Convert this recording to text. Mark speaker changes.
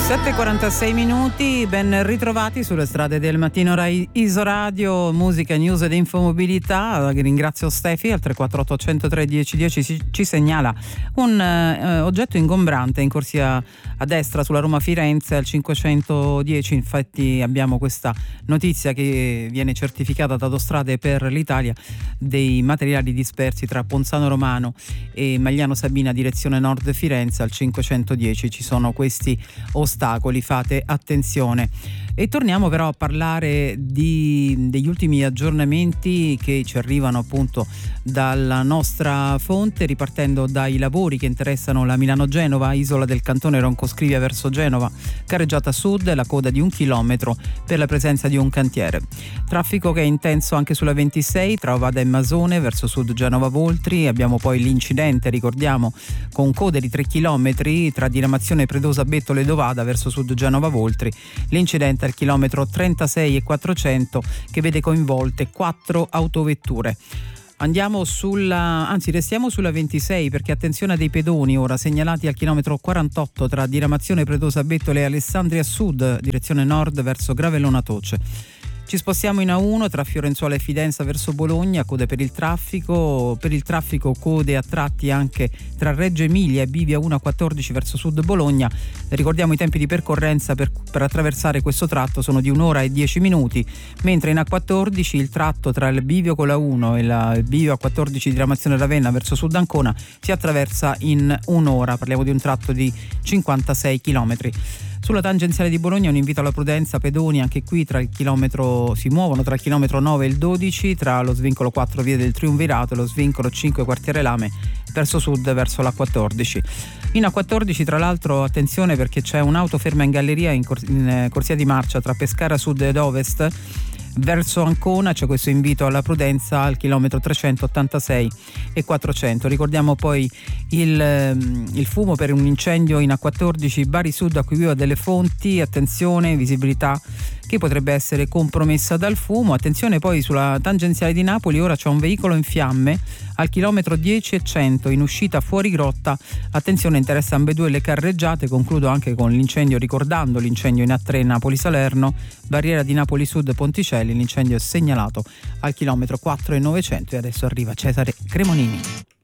Speaker 1: 7:46 minuti, ben ritrovati sulle strade del mattino Rai Isoradio, musica, news ed infomobilità. Ringrazio Stefi al 348 103 1010 ci segnala un oggetto ingombrante in corsia a destra sulla Roma Firenze al 510. Infatti abbiamo questa notizia che viene certificata da Autostrade per l'Italia, dei materiali dispersi tra Ponzano Romano e Magliano Sabina direzione nord Firenze al 510. Ci sono questi ostacoli, fate attenzione. E torniamo però a parlare degli ultimi aggiornamenti che ci arrivano appunto dalla nostra fonte, ripartendo dai lavori che interessano la Milano-Genova, isola del cantone Roncoscrivia verso Genova, carreggiata sud, la coda di 1 chilometro per la presenza di un cantiere. Traffico che è intenso anche sulla 26 tra Ovada e Masone verso sud Genova Voltri. Abbiamo poi l'incidente, ricordiamo, con code di 3 chilometri tra diramazione Predosa Bettole ed Ovada verso sud Genova Voltri. L'incidente al chilometro 36 e 400 che vede coinvolte 4 autovetture. Restiamo sulla 26 perché attenzione a dei pedoni ora segnalati al chilometro 48 tra diramazione Predosa Bettole e Alessandria Sud direzione nord verso Gravellona Toce. Ci spostiamo in A1 tra Fiorenzuola e Fidenza verso Bologna, code per il traffico code a tratti anche tra Reggio Emilia e Bivia 1A14 verso sud Bologna. Ricordiamo i tempi di percorrenza per attraversare questo tratto sono di 1 ora e 10 minuti, mentre in A14 il tratto tra il bivio con la 1 e il bivio A14 di diramazione Ravenna verso sud Ancona si attraversa in un'ora, parliamo di un tratto di 56 chilometri. Sulla tangenziale di Bologna un invito alla prudenza, pedoni anche qui si muovono tra il chilometro 9 e il 12 tra lo svincolo 4 via del Triumvirato e lo svincolo 5 quartiere Lame verso sud verso l'A14. In A14 tra l'altro attenzione perché c'è un'auto ferma in galleria in corsia di marcia tra Pescara Sud ed Ovest verso Ancona. C'è questo invito alla prudenza al chilometro 386 e 400. Ricordiamo poi il fumo per un incendio in A14 Bari Sud a cui viva delle fonti. Attenzione, visibilità che potrebbe essere compromessa dal fumo. Attenzione poi sulla tangenziale di Napoli, ora c'è un veicolo in fiamme al chilometro 10 e 100 in uscita fuori grotta. Attenzione, interessa ambedue le carreggiate. Concludo anche con l'incendio, ricordando l'incendio in A3 Napoli-Salerno, barriera di Napoli Sud Ponticelli. L'incendio è segnalato al chilometro 4 e 900 e adesso arriva Cesare Cremonini.